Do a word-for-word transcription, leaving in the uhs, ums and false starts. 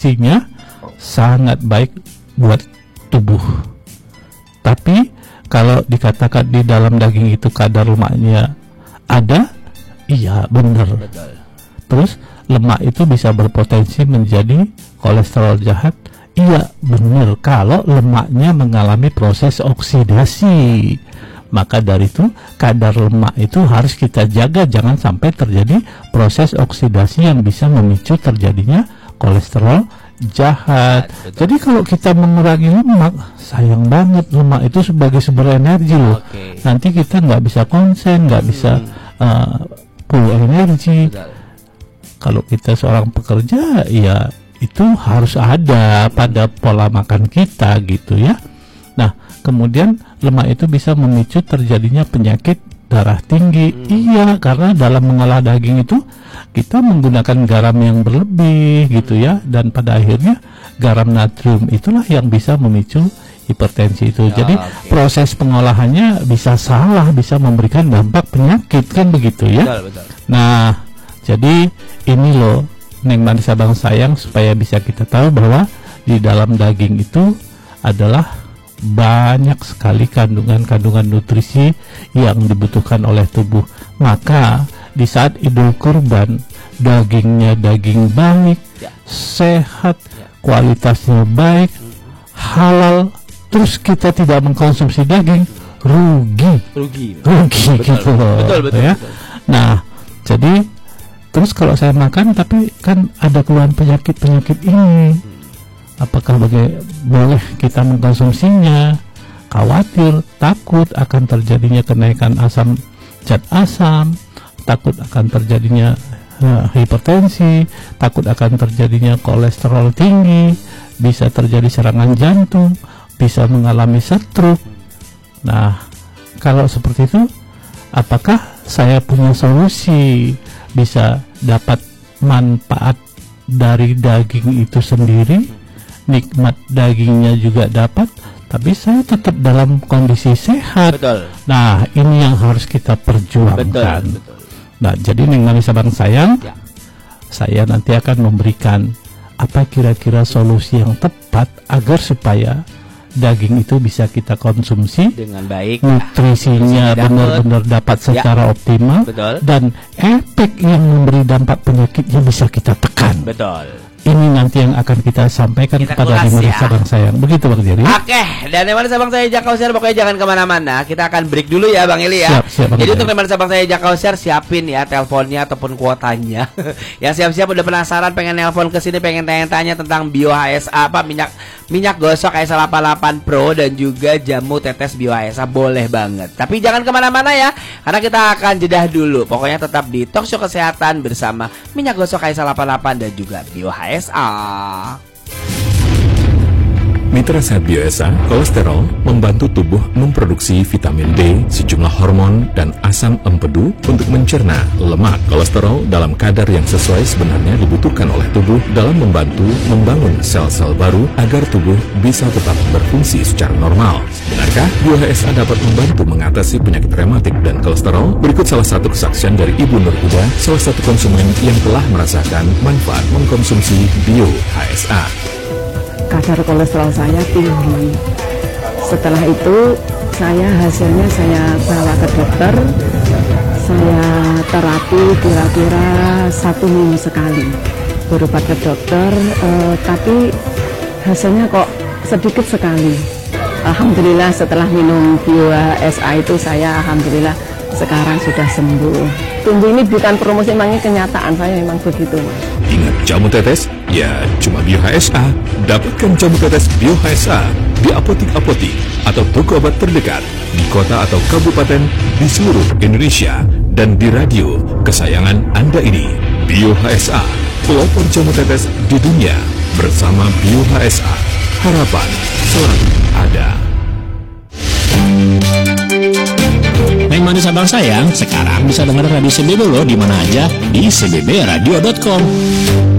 pastinya sangat baik buat tubuh. Tapi kalau dikatakan di dalam daging itu kadar lemaknya ada, iya benar. Terus lemak itu bisa berpotensi menjadi kolesterol jahat, iya benar. Kalau lemaknya mengalami proses oksidasi, maka dari itu kadar lemak itu harus kita jaga, jangan sampai terjadi proses oksidasi yang bisa memicu terjadinya kolesterol jahat. Betul. Jadi kalau kita mengurangi lemak, sayang banget, lemak itu sebagai sumber energi loh. Okay. Nanti kita nggak bisa konsen, nggak hmm. bisa uh, full energi. Betul. Kalau kita seorang pekerja, ya itu harus ada pada pola makan kita gitu ya. Nah, kemudian lemak itu bisa memicu terjadinya penyakit darah tinggi. Hmm. Iya, karena dalam mengolah daging itu kita menggunakan garam yang berlebih gitu ya, dan pada akhirnya garam natrium itulah yang bisa memicu hipertensi itu. Ya, jadi okay. proses pengolahannya bisa salah, bisa memberikan dampak penyakit, kan begitu ya. Betul, betul. Nah, jadi ini loh Neng Manis Abang Sayang, supaya bisa kita tahu bahwa di dalam daging itu adalah banyak sekali kandungan-kandungan nutrisi yang dibutuhkan oleh tubuh. Maka di saat Idul Kurban, dagingnya daging baik, ya. sehat, ya. kualitasnya baik, halal, terus kita tidak mengkonsumsi daging, rugi, rugi, rugi betul, gitu loh, betul, betul, ya. Betul. Nah, jadi terus kalau saya makan tapi kan ada keluhan penyakit-penyakit ini, apakah baga- boleh kita mengkonsumsinya? Khawatir, takut akan terjadinya kenaikan asam zat asam, takut akan terjadinya uh, hipertensi, takut akan terjadinya kolesterol tinggi, bisa terjadi serangan jantung, bisa mengalami stroke. Nah, kalau seperti itu, apakah saya punya solusi bisa dapat manfaat dari daging itu sendiri, nikmat dagingnya juga dapat, tapi saya tetap dalam kondisi sehat? Betul. Nah, ini yang harus kita perjuangkan. Betul, betul. Nah, jadi Neng Manis Abang Sayang, ya. saya nanti akan memberikan apa kira-kira solusi yang tepat agar supaya daging itu bisa kita konsumsi dengan baik, nutrisinya benar-benar dapat secara ya. optimal. Betul. Dan efek yang memberi dampak penyakitnya bisa kita tekan. Betul. Ini nanti yang akan kita sampaikan kita kepada Neng Manis ya. Abang Sayang. Begitu Bang Jerry. Oke, dan Neng Manis Abang Sayang Jakausiar, pokoknya jangan kemana-mana. Kita akan break dulu ya Bang Eli ya. Siap, siap, Jadi untuk Neng Manis Abang Sayang Jakausiar, siapin ya teleponnya ataupun kuotanya. Ya, siap-siap udah penasaran pengen nelpon ke sini, pengen tanya-tanya tentang Bio H S A, apa minyak minyak gosok H S A delapan puluh delapan Pro dan juga jamu tetes Bio H S A, boleh banget. Tapi jangan kemana-mana ya, karena kita akan jedah dulu. Pokoknya tetap di Talk Show Kesehatan bersama minyak gosok H S A delapan puluh delapan dan juga Bio H S A. Mitra Sehat Bio H S A, kolesterol membantu tubuh memproduksi vitamin D, sejumlah hormon, dan asam empedu untuk mencerna lemak. Kolesterol dalam kadar yang sesuai sebenarnya dibutuhkan oleh tubuh dalam membantu membangun sel-sel baru agar tubuh bisa tetap berfungsi secara normal. Benarkah Bio H S A dapat membantu mengatasi penyakit rematik dan kolesterol? Berikut salah satu kesaksian dari Ibu Nur Huda, salah satu konsumen yang telah merasakan manfaat mengkonsumsi Bio H S A. Kadar kolesterol saya tinggi. Setelah itu saya hasilnya saya bawa ke dokter. Saya terapi kira-kira satu minggu sekali. Berobat ke dokter, eh, tapi hasilnya kok sedikit sekali. Alhamdulillah setelah minum Bio H S A itu saya alhamdulillah sekarang sudah sembuh. Tunggu, ini bukan promosi, memang kenyataan saya memang begitu, Mas. Ingat jamu tetes? Ya, cuma Bio H S A. Dapatkan jamu tetes Bio H S A di apotik-apotik atau toko obat terdekat di kota atau kabupaten di seluruh Indonesia dan di radio kesayangan Anda ini. Bio H S A, pelopor jamu tetes di dunia bersama Bio H S A. Harapan selalu ada. Neng Manis Abang Sayang sekarang bisa dengar radio C B B loh di mana aja di c b b radio dot com.